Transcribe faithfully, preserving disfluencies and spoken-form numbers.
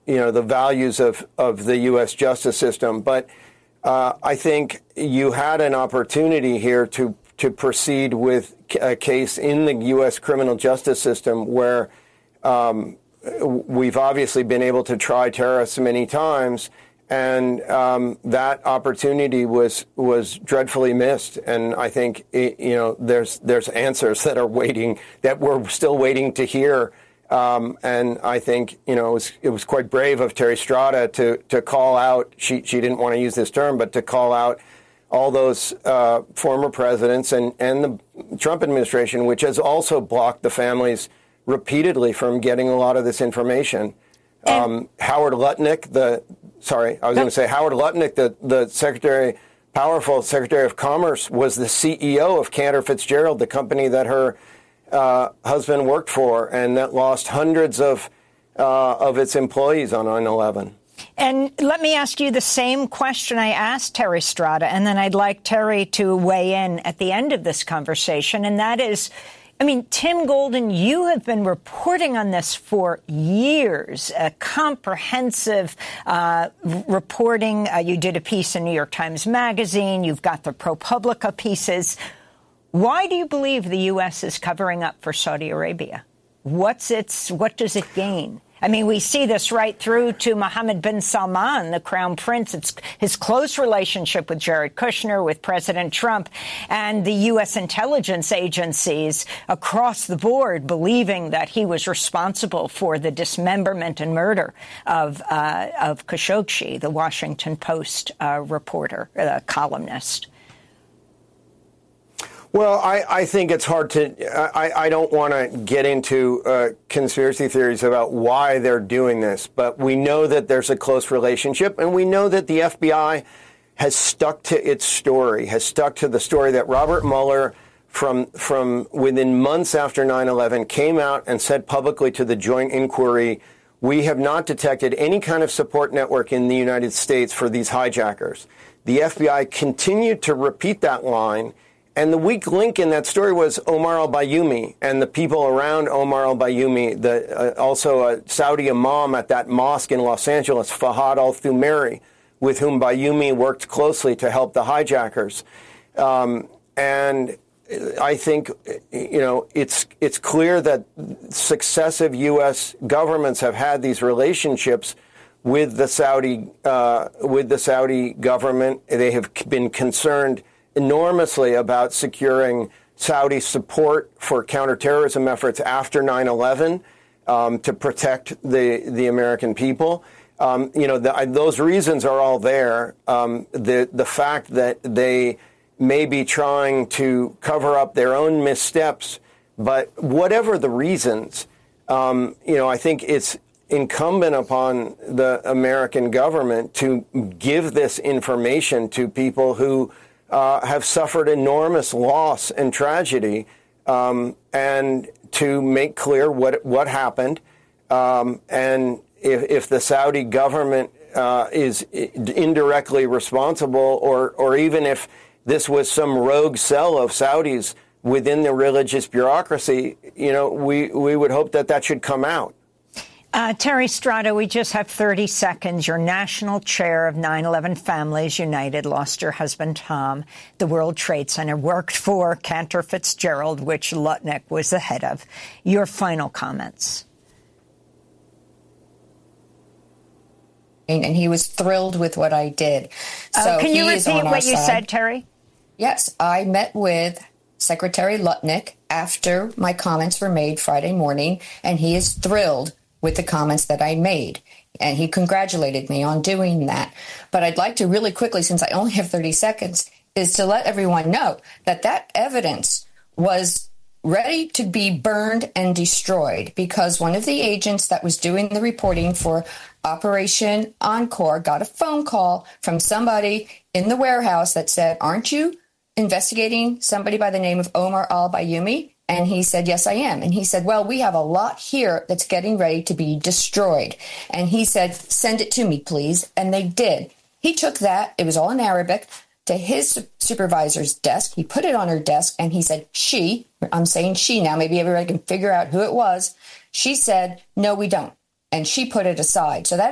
you know, the values of, of the U S justice system. But uh, I think you had an opportunity here to to proceed with a case in the U S criminal justice system where um, we've obviously been able to try terrorists many times, and um, that opportunity was was dreadfully missed. And I think it, you know there's there's answers that are waiting that we're still waiting to hear. Um, and I think you know it was it was quite brave of Terry Strada to to call out. She she didn't want to use this term, but to call out all those uh, former presidents and and the Trump administration, which has also blocked the families repeatedly from getting a lot of this information. Um, Howard Lutnick, the sorry, I was going to say Howard Lutnick, the the secretary, powerful Secretary of Commerce, was the C E O of Cantor Fitzgerald, the company that her uh, husband worked for, and that lost hundreds of uh, of its employees on nine eleven. And let me ask you the same question I asked Terry Strada, and then I'd like Terry to weigh in at the end of this conversation, and that is, I mean, Tim Golden, you have been reporting on this for years, a comprehensive uh, reporting. Uh, you did a piece in New York Times Magazine. You've got the ProPublica pieces. Why do you believe the U S is covering up for Saudi Arabia? What's its, what does it gain? I mean, we see this right through to Mohammed bin Salman, the crown prince. It's his close relationship with Jared Kushner, with President Trump, and the U S intelligence agencies across the board believing that he was responsible for the dismemberment and murder of uh, of Khashoggi, the Washington Post uh, reporter, uh, columnist. Well, I, I think it's hard to, I, I don't want to get into uh, conspiracy theories about why they're doing this, but we know that there's a close relationship, and we know that the F B I has stuck to its story, has stuck to the story that Robert Mueller, from from within months after nine eleven, came out and said publicly to the joint inquiry, we have not detected any kind of support network in the United States for these hijackers. The F B I continued to repeat that line. And the weak link in that story was Omar al-Bayoumi and the people around Omar al-Bayoumi, the, uh, also a Saudi imam at that mosque in Los Angeles, Fahad al-Thumairi, with whom Bayoumi worked closely to help the hijackers. Um, and I think, you know, it's it's clear that successive U S governments have had these relationships with the Saudi uh, with the Saudi government. They have been concerned enormously about securing Saudi support for counterterrorism efforts after nine eleven um, to protect the the American people. Um, you know, the, those reasons are all there. Um, the the fact that they may be trying to cover up their own missteps, but whatever the reasons, um, you know, I think it's incumbent upon the American government to give this information to people who Uh, have suffered enormous loss and tragedy, um, and to make clear what what happened. Um, and if, if the Saudi government uh, is indirectly responsible, or or even if this was some rogue cell of Saudis within the religious bureaucracy, you know, we, we would hope that that should come out. Uh, Terry Strada, we just have thirty seconds. You're national chair of nine eleven Families United, lost your husband, Tom. The World Trade Center, worked for Cantor Fitzgerald, which Lutnick was the head of. Your final comments. And he was thrilled with what I did. So uh, can you repeat what you side. said, Terry? Yes, I met with Secretary Lutnick after my comments were made Friday morning, and he is thrilled with the comments that I made. And he congratulated me on doing that. But I'd like to really quickly, since I only have thirty seconds, is to let everyone know that that evidence was ready to be burned and destroyed because one of the agents that was doing the reporting for Operation Encore got a phone call from somebody in the warehouse that said, aren't you investigating somebody by the name of Omar al-Bayoumi? And he said, yes, I am. And he said, well, we have a lot here that's getting ready to be destroyed. And he said, send it to me, please. And they did. He took that, it was all in Arabic, to his supervisor's desk. He put it on her desk and he said, she, I'm saying she now, maybe everybody can figure out who it was. She said, no, we don't. And she put it aside. So that